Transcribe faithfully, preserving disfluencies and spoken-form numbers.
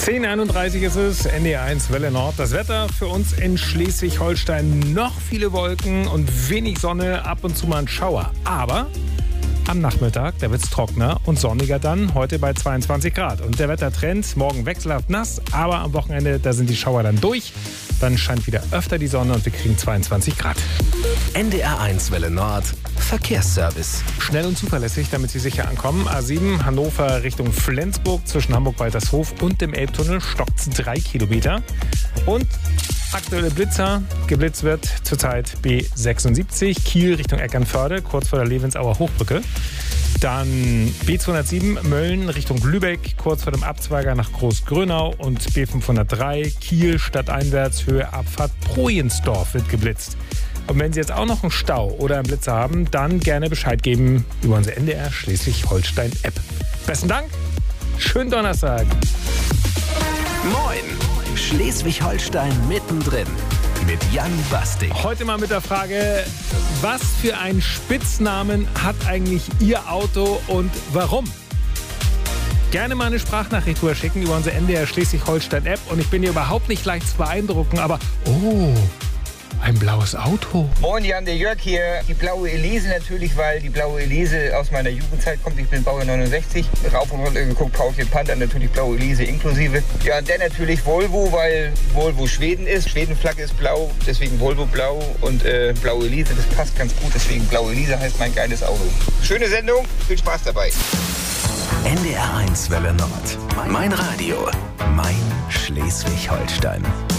zehn Uhr einunddreißig ist es, N D R eins Welle Nord. Das Wetter für uns in Schleswig-Holstein: noch viele Wolken und wenig Sonne, ab und zu mal ein Schauer. Aber am Nachmittag, da wird es trockener und sonniger dann, heute bei zweiundzwanzig Grad. Und der Wettertrend, morgen wechselhaft nass, aber am Wochenende, da sind die Schauer dann durch. Dann scheint wieder öfter die Sonne und wir kriegen zweiundzwanzig Grad. N D R eins Welle Nord, Verkehrsservice. Schnell und zuverlässig, damit Sie sicher ankommen. A sieben Hannover Richtung Flensburg, zwischen Hamburg-Waltershof und dem Elbtunnel stockt es drei Kilometer. Und aktuelle Blitzer, geblitzt wird zurzeit B sechsundsiebzig, Kiel Richtung Eckernförde, kurz vor der Levensauer Hochbrücke. Dann B zweihundertsieben Mölln Richtung Lübeck, kurz vor dem Abzweiger nach Großgrönau. Und B fünfhundertdrei Kiel stadteinwärts, Höhe Abfahrt Projensdorf wird geblitzt. Und wenn Sie jetzt auch noch einen Stau oder einen Blitzer haben, dann gerne Bescheid geben über unsere N D R Schleswig-Holstein-App. Besten Dank, schönen Donnerstag. Moin, Schleswig-Holstein mittendrin mit Jan Bastik. Heute mal mit der Frage, was für einen Spitznamen hat eigentlich Ihr Auto und warum? Gerne mal eine Sprachnachricht drüber schicken über unsere N D R Schleswig-Holstein-App. Und ich bin hier überhaupt nicht leicht zu beeindrucken, aber oh, ein blaues Auto. Moin Jan, der Jörg hier. Die blaue Elise natürlich, weil die blaue Elise aus meiner Jugendzeit kommt. Ich bin Baujahr neunundsechzig. Rauf und runter geguckt, Paulchen Panther, natürlich blaue Elise inklusive. Ja, und dann natürlich Volvo, weil Volvo Schweden ist. Schwedenflagge ist blau, deswegen Volvo blau. Und äh, blaue Elise, das passt ganz gut, deswegen blaue Elise heißt mein geiles Auto. Schöne Sendung, viel Spaß dabei. N D R eins Welle Nord. Mein Radio, mein Schleswig-Holstein.